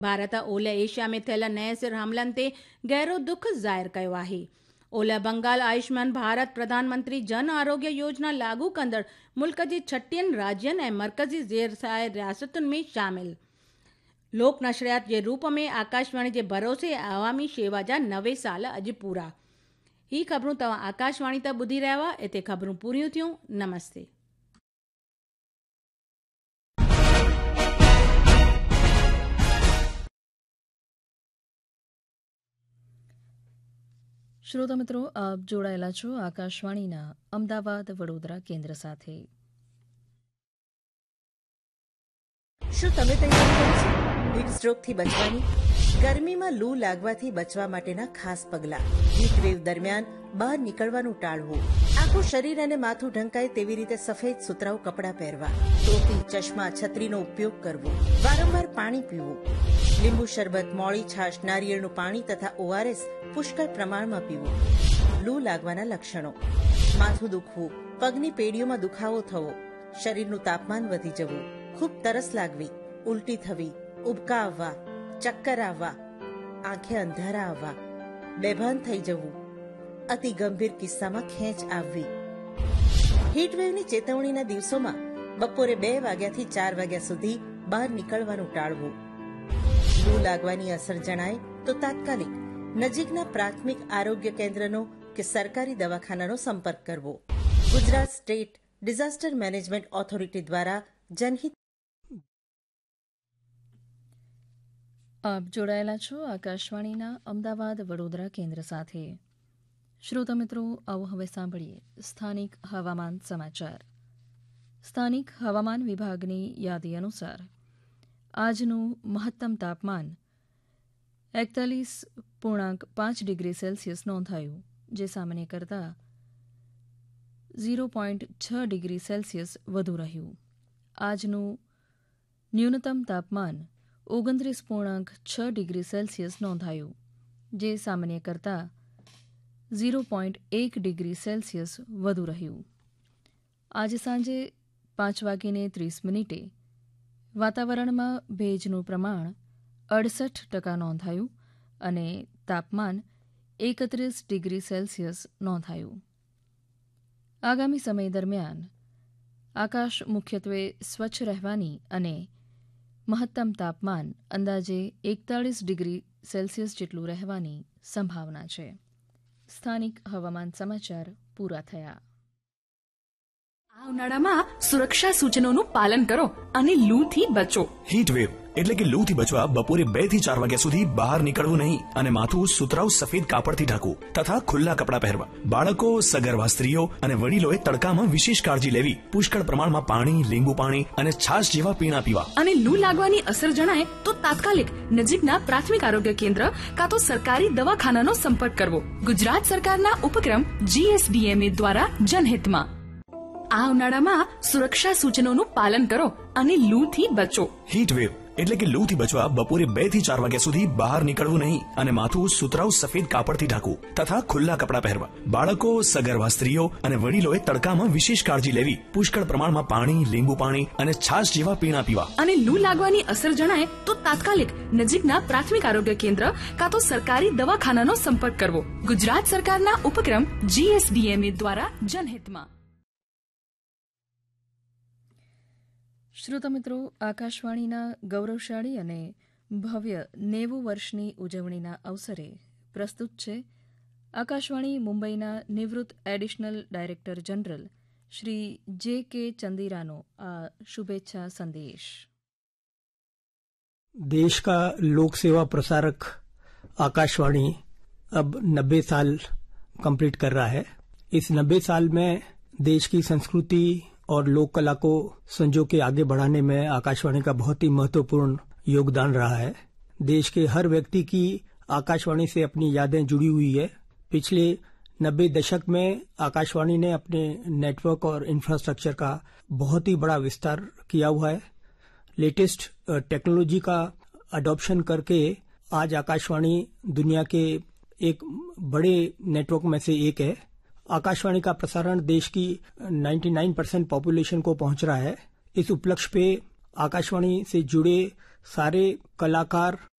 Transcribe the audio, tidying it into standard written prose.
Bharat ओलह Asia में थियल नए सिर हमलनि ते गहरो दुख ज़ाहिर कयो आहे। ओलह बंगाल आयुष्मान भारत प्रधानमंत्री जन आरोग्य योजना लागू कंदड़ मुल्क जे 36 राज्यनि ऐं मर्कज़ी ज़ेरसाए रियासतुनि में शामिल। लोक नशरियात जे रूप में आकाशवाणी जे भरोसे अवामी शेवा जा 90 साल अॼु पूरा। ही ख़बरूं तव्हां आकाशवाणी तां ॿुधी रहिया हुआ। हिते ख़बरूं पूरियूं थियूं। नमस्ते। શ્રોતા મિત્રો, આપ જોડાયેલા છો આકાશવાણીના અમદાવાદ વડોદરા કેન્દ્ર સાથે। શું તમે તૈયારી કરી છે હીટ સ્ટ્રોકથી બચવાની? ગરમીમાં લૂ લાગવાથી બચવા માટેના ખાસ પગલાં। હીટ વેવ દરમિયાન બહાર નીકળવાનું ટાળવું। આખું શરીર અને માથું ઢંકાય તેવી રીતે સફેદ સુતરાઉ કપડાં પહેરવા। ટોપી, ચશ્મા, છત્રીનો ઉપયોગ કરવો। વારંવાર પાણી પીવું। લીંબુ શરબત, મોળી છાશ, નારિયેળનું પાણી તથા ORS પુષ્કળ પ્રમાણમાં પીવું। લૂ લાગવાના લક્ષણો: માથું દુખવું, પગની પેઢીઓમાં દુખાવો થવો, શરીરનું તાપમાન વધી જવું, ખૂબ તરસ લાગવી, ઉલટી થવી, ઉબકા આવવા, ચક્કર આવવા, આંખે અંધારા આવવા, બેભાન થઈ જવું, અતિ ગંભીર કિસ્સામાં ખેંચ આવવી। હીટવેવની ચેતવણીના દિવસોમાં બપોરે 2 વાગ્યાથી 4 વાગ્યા સુધી બહાર નીકળવાનું ટાળવું। લૂ લાગવાની અસર જણાય તો તાત્કાલિક નજીકના પ્રાથમિક આરોગ્ય કેન્દ્રનો કે સરકારી દવાખાનાનો સંપર્ક કરવો। Gujarat state disaster management authority દ્વારા જનહિત। આપ જોડાયેલા છો આકાશવાણીના અમદાવાદ વડોદરા કેન્દ્ર સાથે। શ્રોતા મિત્રો, આવો હવે સાંભળીએ સ્થાનિક હવામાન સમાચાર। સ્થાનિક હવામાન વિભાગની યાદી અનુસાર આજનું મહત્તમ તાપમાન 41.5 ડિગ્રી સેલ્સિયસ નોંધાયું, જે સામાન્ય કરતાં 0.6 ડિગ્રી સેલ્સિયસ વધુ રહ્યું। આજનું ન્યૂનતમ તાપમાન 29.6 ડિગ્રી સેલ્સિયસ નોંધાયું, જે સામાન્ય કરતાં 0.1 ડિગ્રી સેલ્સિયસ વધુ રહ્યું। આજે સાંજે 5:30 વાતાવરણમાં ભેજનું પ્રમાણ 68% નોંધાયું અને તાપમાન 31 ડિગ્રી સેલ્સિયસ નોંધાયું। આગામી સમય દરમિયાન આકાશ મુખ્યત્વે સ્વચ્છ રહેવાની અને મહત્તમ તાપમાન અંદાજે 41 ડિગ્રી સેલ્સિયસ જેટલું રહેવાની સંભાવના છે। સ્થાનિક હવામાન સમાચાર પૂરા થયા। આ ઉનાળામાં સુરક્ષા સૂચનોનું પાલન કરો અને લૂથી બચો। હીટવેવ એટલે કે લૂથી બચવા બપોરે 2 થી 4 વાગ્યા સુધી બહાર નીકળવું નહીં અને માથું સુતરાઉ સફેદ કાપડથી ઢાંકવું તથા ખુલ્લા કપડાં પહેરવા। બાળકો, સગર્ભા સ્ત્રીઓ અને વડીલોએ તડકામાં વિશેષ કાળજી લેવી। પુષ્કળ પ્રમાણમાં પાણી, લીંબુ પાણી અને છાશ જેવા પીણા પીવા। અને લૂ લાગવાની અસર જણાય તો તાત્કાલિક નજીકના પ્રાથમિક આરોગ્ય કેન્દ્ર કાં તો સરકારી દવાખાનાનો સંપર્ક કરવો। ગુજરાત સરકારના ઉપક્રમ GSDMA દ્વારા જનહિતમાં। આ ઉનાળામાં સુરક્ષા સૂચનોનું પાલન કરો અને લૂથી બચો। હીટવેવ એટલે કે લૂથી બચવા બપોરે 2 થી 4 વાગ્યા સુધી બહાર નીકળવું નહીં અને માથું સુતરાઉ સફેદ કાપડથી ઢાંકવું તથા ખુલ્લા કપડાં પહેરવા। બાળકો, સગર્ભા સ્ત્રીઓ અને વડીલોએ તડકામાં વિશેષ કાળજી લેવી। પુષ્કળ પ્રમાણમાં પાણી, લીંબુ પાણી અને છાશ જેવા પીણા પીવા। અને લૂ લાગવાની અસર જણાય તો તાત્કાલિક નજીકના પ્રાથમિક આરોગ્ય કેન્દ્ર કાં તો સરકારી દવાખાનાનો સંપર્ક કરવો। ગુજરાત સરકારના ઉપક્રમ GSDMA દ્વારા જનહિતમાં। શ્રોતા મિત્રો, આકાશવાણીના ગૌરવશાળી અને ભવ્ય 90 વર્ષની ઉજવણીના અવસરે પ્રસ્તુત છે આકાશવાણી મુંબઈના નિવૃત્ત additional director general Shri JK चंदीरानो आ शुभेच्छा संदेश। देश का लोक सेवा प्रसारक आकाशवाणी अब 90 साल कंप्लीट कर रहा है। इस 90 साल में देश की संस्कृति और लोक कला को संजो के आगे बढ़ाने में आकाशवाणी का बहुत ही महत्वपूर्ण योगदान रहा है। देश के हर व्यक्ति की आकाशवाणी से अपनी यादें जुड़ी हुई है। पिछले 90 दशक में आकाशवाणी ने अपने नेटवर्क और इंफ्रास्ट्रक्चर का बहुत ही बड़ा विस्तार किया हुआ है। लेटेस्ट टेक्नोलॉजी का अडॉप्शन करके आज आकाशवाणी दुनिया के एक बड़े नेटवर्क में से एक है। आकाशवाणी का प्रसारण देश की 99% पॉपुलेशन को पहुंच रहा है। इस उपलक्ष्य पे आकाशवाणी से जुड़े सारे कलाकार